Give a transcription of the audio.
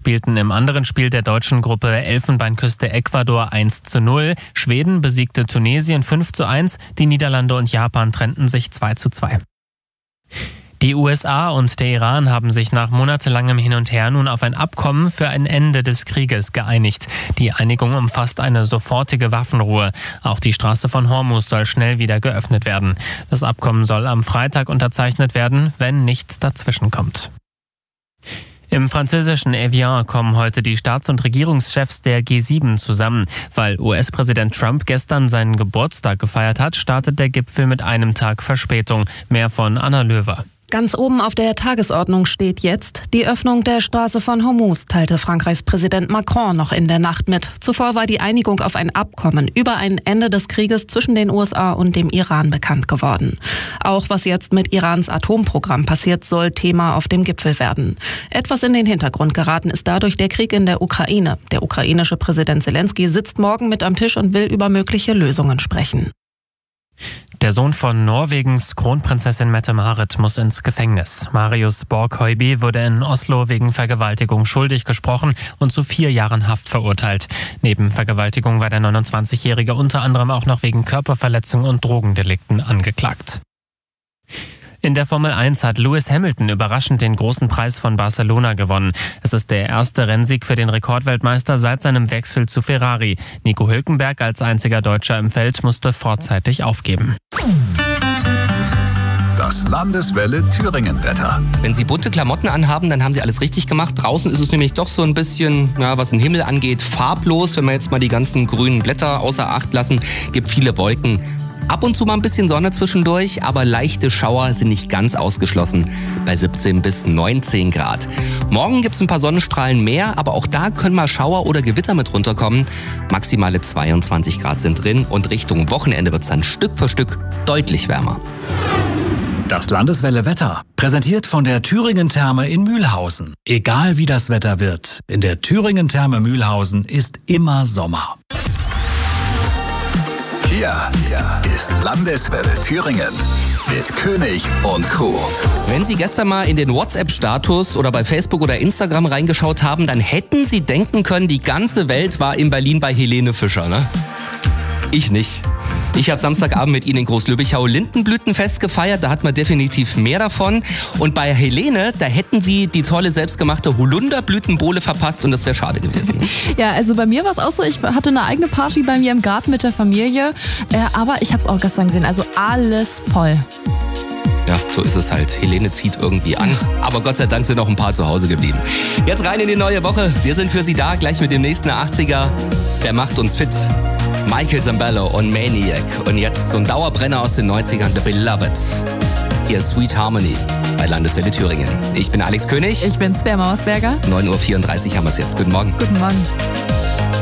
spielten im anderen Spiel der deutschen Gruppe Elfenbeinküste Ecuador 1:0. Schweden besiegte Tunesien 5:1. Die Niederlande und Japan trennten sich 2:2. Die USA und der Iran haben sich nach monatelangem Hin und Her nun auf ein Abkommen für ein Ende des Krieges geeinigt. Die Einigung umfasst eine sofortige Waffenruhe. Auch die Straße von Hormuz soll schnell wieder geöffnet werden. Das Abkommen soll am Freitag unterzeichnet werden, wenn nichts dazwischenkommt. Im französischen Evian kommen heute die Staats- und Regierungschefs der G7 zusammen. Weil US-Präsident Trump gestern seinen Geburtstag gefeiert hat, startet der Gipfel mit einem Tag Verspätung. Mehr von Anna Löwer. Ganz oben auf der Tagesordnung steht jetzt die Öffnung der Straße von Hormuz, teilte Frankreichs Präsident Macron noch in der Nacht mit. Zuvor war die Einigung auf ein Abkommen über ein Ende des Krieges zwischen den USA und dem Iran bekannt geworden. Auch was jetzt mit Irans Atomprogramm passiert, soll Thema auf dem Gipfel werden. Etwas in den Hintergrund geraten ist dadurch der Krieg in der Ukraine. Der ukrainische Präsident Zelensky sitzt morgen mit am Tisch und will über mögliche Lösungen sprechen. Der Sohn von Norwegens Kronprinzessin Mette-Marit muss ins Gefängnis. Marius Borg-Høiby wurde in Oslo wegen Vergewaltigung schuldig gesprochen und zu 4 Jahren Haft verurteilt. Neben Vergewaltigung war der 29-Jährige unter anderem auch noch wegen Körperverletzung und Drogendelikten angeklagt. In der Formel 1 hat Lewis Hamilton überraschend den großen Preis von Barcelona gewonnen. Es ist der erste Rennsieg für den Rekordweltmeister seit seinem Wechsel zu Ferrari. Nico Hülkenberg als einziger Deutscher im Feld musste vorzeitig aufgeben. Das Landeswelle Thüringen-Wetter. Wenn Sie bunte Klamotten anhaben, dann haben Sie alles richtig gemacht. Draußen ist es nämlich doch so ein bisschen, was den Himmel angeht, farblos. Wenn wir jetzt mal die ganzen grünen Blätter außer Acht lassen, gibt viele Wolken. Ab und zu mal ein bisschen Sonne zwischendurch, aber leichte Schauer sind nicht ganz ausgeschlossen, bei 17 bis 19 Grad. Morgen gibt's ein paar Sonnenstrahlen mehr, aber auch da können mal Schauer oder Gewitter mit runterkommen. Maximale 22 Grad sind drin und Richtung Wochenende wird's dann Stück für Stück deutlich wärmer. Das Landeswelle Wetter, präsentiert von der Thüringen Therme in Mühlhausen. Egal wie das Wetter wird, in der Thüringen Therme Mühlhausen ist immer Sommer. Hier ist Landeswelle Thüringen mit König und Crew. Wenn Sie gestern mal in den WhatsApp-Status oder bei Facebook oder Instagram reingeschaut haben, dann hätten Sie denken können, die ganze Welt war in Berlin bei Helene Fischer, ne? Ich nicht. Ich habe Samstagabend mit Ihnen in Großlübbichau Lindenblütenfest gefeiert, da hat man definitiv mehr davon. Und bei Helene, da hätten Sie die tolle selbstgemachte Holunderblütenbowle verpasst und das wäre schade gewesen. Ja, also bei mir war es auch so, ich hatte eine eigene Party bei mir im Garten mit der Familie, aber ich habe es auch gestern gesehen, also alles voll. Ja, so ist es halt. Helene zieht irgendwie an, aber Gott sei Dank sind noch ein paar zu Hause geblieben. Jetzt rein in die neue Woche. Wir sind für Sie da, gleich mit dem nächsten 80er. Der macht uns fit. Michael Zambello und Maniac. Und jetzt so ein Dauerbrenner aus den 90ern, The Beloved. Hier ist Sweet Harmony bei Landeswelle Thüringen. Ich bin Alex König. Ich bin Svea Mauersberger. 9:34 Uhr haben wir es jetzt. Guten Morgen. Guten Morgen.